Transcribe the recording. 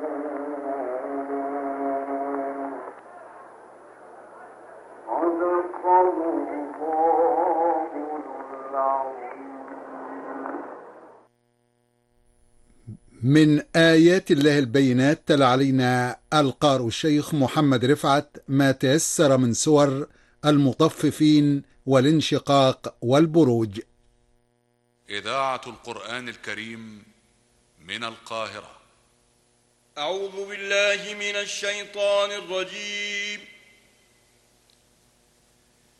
من آيات الله البينات تلا علينا القارئ الشيخ محمد رفعت ما تيسر من سور المطففين والانشقاق والبروج. إذاعة القرآن الكريم من القاهرة. أعوذ بالله من الشيطان الرجيم.